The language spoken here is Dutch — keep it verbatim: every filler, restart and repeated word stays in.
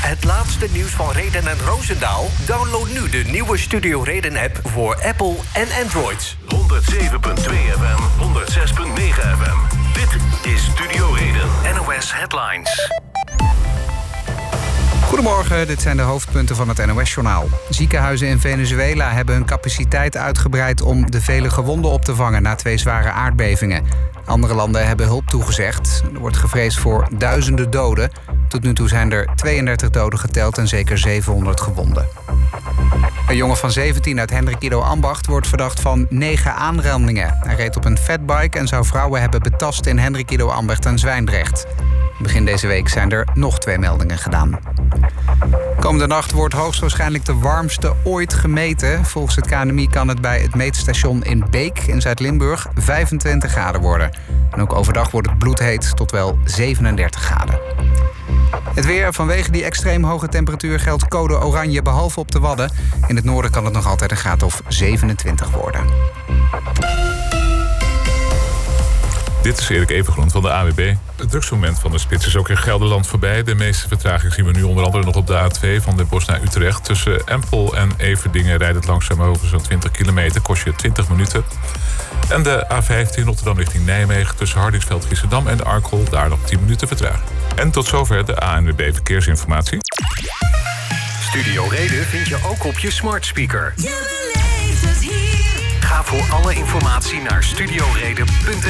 Het laatste nieuws van Reden en Roosendaal? Download nu de nieuwe Studio Reden-app voor Apple en Android. honderdzeven komma twee F M, honderdzes komma negen F M. Dit is Studio Reden, N O S Headlines. Goedemorgen, dit zijn de hoofdpunten van het N O S-journaal. Ziekenhuizen in Venezuela hebben hun capaciteit uitgebreid om de vele gewonden op te vangen na twee zware aardbevingen. Andere landen hebben hulp toegezegd. Er wordt gevreesd voor duizenden doden. Tot nu toe zijn er tweeëndertig doden geteld en zeker zevenhonderd gewonden. Een jongen van zeventien uit Hendrik Ido Ambacht wordt verdacht van negen aanrandingen. Hij reed op een fatbike en zou vrouwen hebben betast in Hendrik Ido Ambacht en Zwijndrecht. Begin deze week zijn er nog twee meldingen gedaan. Komende nacht wordt hoogstwaarschijnlijk de warmste ooit gemeten. Volgens het K N M I kan het bij het meetstation in Beek in Zuid-Limburg vijfentwintig graden worden. En ook overdag wordt het bloedheet tot wel zevenendertig graden. Het weer. Vanwege die extreem hoge temperatuur geldt code oranje behalve op de Wadden. In het noorden kan het nog altijd een graad of zevenentwintig worden. Dit is Erik Evengroen van de A W B. Het drugsmoment van de spits is ook in Gelderland voorbij. De meeste vertraging zien we nu onder andere nog op de A twee van Den Bosch naar Utrecht. Tussen Empel en Everdingen rijdt het langzaam over zo'n twintig kilometer. Kost je twintig minuten. En de A vijftien Rotterdam richting Nijmegen tussen Hardingsveld, Giessendam en Arkel. Daar nog tien minuten vertraging. En tot zover de A N W B Verkeersinformatie. Studio Reden vind je ook op je smart speaker. Je beleeft het hier. Ga voor alle informatie naar studioreden punt n l.